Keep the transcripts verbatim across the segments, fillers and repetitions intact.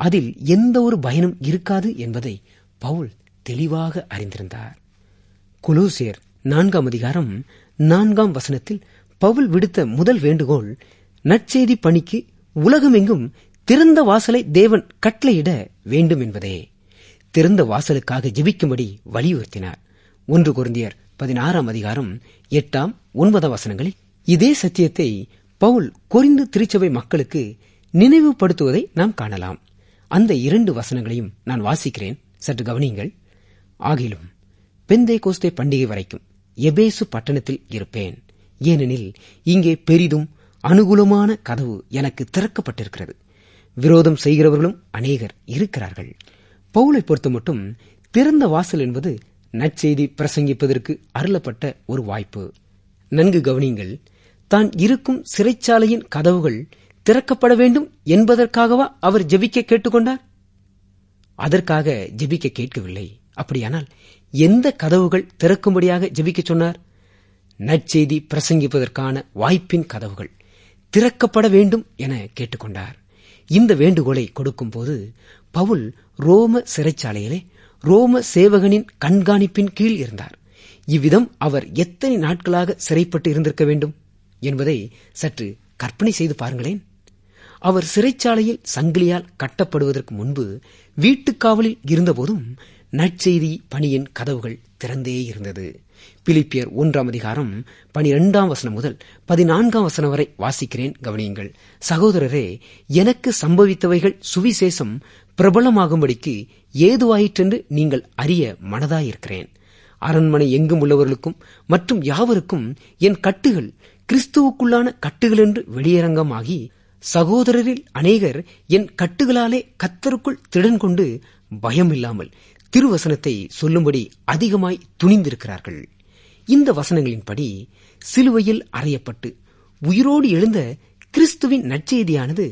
அதில் எந்த ஒரு பயனும் இருக்காது என்பதை பவுல் தெளிவாக அறிந்திருந்தார். கொலோசியர் நான்காம் அதிகாரம் நான்காம் வசனத்தில் பவுல் விடுத்த முதல் வேண்டுகோள் நற்செய்தி பணிக்கு உலகமெங்கும் திறந்த வாசலை தேவன் கட்டளையிட வேண்டும் என்பதே. திறந்த வாசலுக்காக ஜெபிக்கும்படி வலியுறுத்தினார். ஒன்று கொரிந்தியர் பதினாறாம் அதிகாரம் எட்டாம் ஒன்பதாம் வசனங்களில் இதே சத்தியத்தை பவுல் கொரிந்து திருச்சபை மக்களுக்கு நினைவுபடுத்துவதை நாம் காணலாம். அந்த இரண்டு வசனங்களையும் நான் வாசிக்கிறேன், சற்று கவனியுங்கள். ஆகிலும் பெந்தே கோஸ்தே பண்டிகை வரைக்கும் எபேசு பட்டணத்தில் இருப்பேன், ஏனெனில் இங்கே பெரிதும் அனுகூலமான கதவு எனக்கு திறக்கப்பட்டிருக்கிறது, விரோதம் செய்கிறவர்களும் அநேகர் இருக்கிறார்கள். பவுலை பொறுத்த மட்டும் திறந்த வாசல் என்பது நற்செய்தி பிரசங்கிப்பதற்கு அருளப்பட்ட ஒரு வாய்ப்பு. நன்கு கவனியுங்கள். தான் இருக்கும் சிறைச்சாலையின் கதவுகள் திறக்கப்பட வேண்டும் என்பதற்காகவா அவர் ஜெபிக்க கேட்டுக்கொண்டார்? அதற்காக ஜெபிக்க கேட்கவில்லை. அப்படியானால் எந்த கதவுகள் திறக்கும்படியாக ஜெபிக்க சொன்னார்? நற்செய்தி பிரசங்கிப்பதற்கான வாய்ப்பின் கதவுகள் திறக்கப்பட வேண்டும் என கேட்டுக்கொண்டார். இந்த வேண்டுகோளை கொடுக்கும் போது பவுல் ரோம சிறைச்சாலையிலே ரோம சேவகனின் கண்காணிப்பின் கீழ் இருந்தார். இவ்விதம் அவர் எத்தனை நாட்களாக சிறைப்பட்டு இருந்திருக்க வேண்டும் என்பதை சற்று கற்பனை செய்து பாருங்களேன். அவர் சிறைச்சாலையில் சங்கிலியால் கட்டப்படுவதற்கு முன்பு வீட்டுக்காவலில் இருந்தபோதும் நற்செய்தி பணியின் கதவுகள் திறந்தே இருந்தது. பிலிப்பியர் ஒன்றாம் அதிகாரம் பனிரெண்டாம் வசனம் முதல் பதினான்காம் வசனம் வரை வாசிக்கிறேன், கவனியுங்கள். சகோதரரே, எனக்கு சம்பவித்தவைகள் சுவிசேஷம் பிரபலமாகும்படிக்கு ஏதுவாயிற்றென்று நீங்கள் அறிய மனதாயிருக்கிறேன். அரண்மனை எங்கும் உள்ளவர்களுக்கும் மற்றும் யாவருக்கும் என் கட்டுகள் கிறிஸ்துவுக்குள்ளான கட்டுகள் என்று வெளியரங்கமாகி, சகோதரரில் அநேகர் என் கட்டுகளாலே கர்த்தருக்குள் திடன் கொண்டு பயமில்லாமல் திருவசனத்தை சொல்லும்படி அதிகமாய் துணிந்திருக்கிறார்கள். இந்த வசனங்களின்படி சிலுவையில் அறையப்பட்டு உயிரோடு எழுந்த கிறிஸ்துவின் நற்செய்தியானது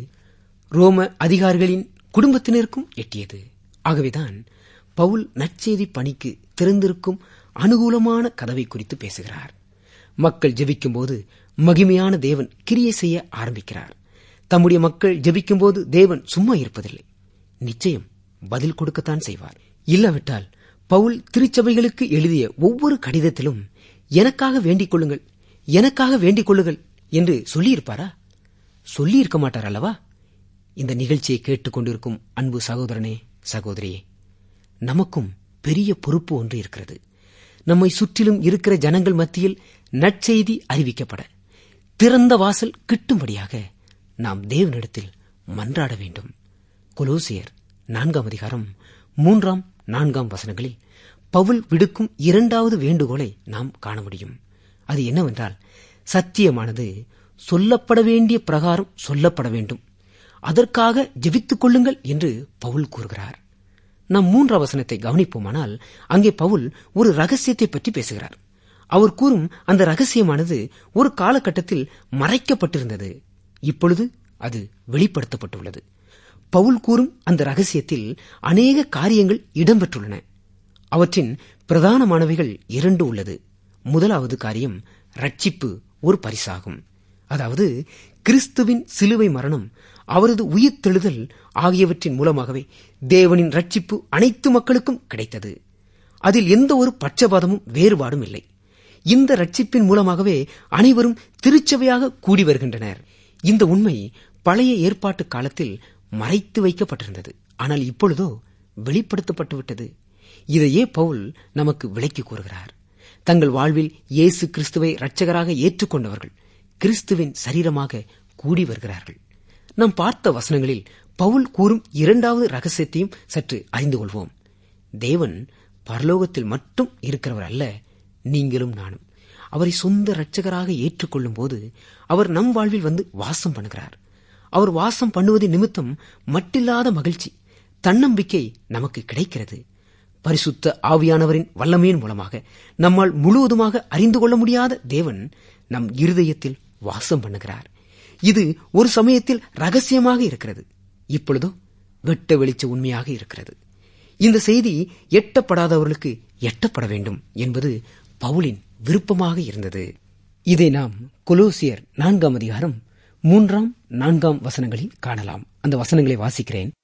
ரோம அதிகாரிகளின் குடும்பத்தினருக்கும் எட்டியது. ஆகவேதான் பவுல் நற்செய்தி பணிக்கு திறந்திருக்கும் அனுகூலமான கதவை குறித்து பேசுகிறார். மக்கள் ஜெபிக்கும் போது மகிமையான தேவன் கிரியை செய்ய ஆரம்பிக்கிறார். தம்முடைய மக்கள் ஜெபிக்கும் போது தேவன் சும்மா இருப்பதில்லை. நிச்சயம் பதில் கொடுக்கத்தான் செய்வார். இல்லாவிட்டால் பவுல் திருச்சபைகளுக்கு எழுதிய ஒவ்வொரு கடிதத்திலும் எனக்காக வேண்டிக் கொள்ளுங்கள், எனக்காக வேண்டிக் கொள்ளுங்கள் என்று சொல்லியிருப்பாரா? சொல்லியிருக்க மாட்டார் அல்லவா? இந்த நிகழ்ச்சியை கேட்டுக் கொண்டிருக்கும் அன்பு சகோதரனே, சகோதரியே, நமக்கும் பெரிய பொறுப்பு ஒன்று இருக்கிறது. நம்மை சுற்றிலும் இருக்கிற ஜனங்கள் மத்தியில் நற்செய்தி அறிவிக்கப்பட திறந்த வாசல் கிட்டும்படியாக நாம் தேவனிடத்தில் மன்றாட வேண்டும். கொலோசியர் நான்காம் அதிகாரம் மூன்றாம் நான்காம் வசனங்களில் பவுல் விடுக்கும் இரண்டாவது வேண்டுகோளை நாம் காண முடியும். அது என்னவென்றால், சத்தியமானது சொல்லப்பட வேண்டிய பிரகாரம் சொல்லப்பட வேண்டும், அதற்காக ஜெபித்துக் கொள்ளுங்கள் என்று பவுல் கூறுகிறார். நாம் மூன்றாம் வசனத்தை கவனிப்போமானால், அங்கே பவுல் ஒரு ரகசியத்தை பற்றி பேசுகிறார். அவர் கூறும் அந்த ரகசியமானது ஒரு காலகட்டத்தில் மறைக்கப்பட்டிருந்தது, இப்பொழுது அது வெளிப்படுத்தப்பட்டுள்ளது. பவுல் கூறும் அந்த ரகசியத்தில் அநேக காரியங்கள் இடம்பெற்றுள்ளன. அவற்றின் பிரதானமானவைகள் இரண்டு உள்ளது. முதலாவது காரியம் ரட்சிப்பு ஒரு பரிசாகும். அதாவது கிறிஸ்துவின் சிலுவை மரணம், அவரது உயிர்த்தெழுதல் ஆகியவற்றின் மூலமாகவே தேவனின் ரட்சிப்பு அனைத்து மக்களுக்கும் கிடைத்தது. அதில் எந்த ஒரு பட்சபாதமும் வேறுபாடும் இல்லை. இந்த ரட்சிப்பின் மூலமாகவே அனைவரும் திருச்சபையாக கூடி வருகின்றனர். இந்த உண்மை பழைய ஏற்பாட்டு காலத்தில் மறைத்து வைக்கப்பட்டிருந்தது. ஆனால் இப்பொழுதோ வெளிப்படுத்தப்பட்டுவிட்டது. இதையே பவுல் நமக்கு விளக்கி கூறுகிறார். தங்கள் வாழ்வில் இயேசு கிறிஸ்துவை இரட்சகராக ஏற்றுக்கொண்டவர்கள் கிறிஸ்துவின் சரீரமாக கூடி வருகிறார்கள். நாம் பார்த்த வசனங்களில் பவுல் கூறும் இரண்டாவது ரகசியத்தையும் சற்று அறிந்து கொள்வோம். தேவன் பரலோகத்தில் மட்டும் இருக்கிறவர் அல்ல, நீங்களும் நானும் அவரை சொந்த இரட்சகராக ஏற்றுக்கொள்ளும் போது அவர் நம் வாழ்வில் வந்து வாசம் பண்ணுகிறார். அவர் வாசம் பண்ணுவது நிமித்தம் மட்டில்லாத மகிழ்ச்சி, தன்னம்பிக்கை நமக்கு கிடைக்கிறது. பரிசுத்த ஆவியானவரின் வல்லமையின் மூலமாக நம்மால் முழுவதுமாக அறிந்து கொள்ள முடியாத தேவன் நம் இருதயத்தில் வாசம் பண்ணுகிறார். இது ஒரு சமயத்தில் ரகசியமாக இருக்கிறது, இப்பொழுதோ வெட்ட வெளிச்ச உண்மையாக இருக்கிறது. இந்த செய்தி எட்டப்படாதவர்களுக்கு எட்டப்பட வேண்டும் என்பது பவுலின் விருப்பமாக இருந்தது. இதை நாம் கொலோசியர் நான்காம் அதிகாரம் மூன்றாம் நான்காம் வசனங்களில் காணலாம். அந்த வசனங்களை வாசிக்கிறேன்.